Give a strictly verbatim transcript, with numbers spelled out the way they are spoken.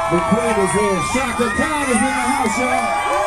The queen is here. Chaka Khan is in the house, y'all.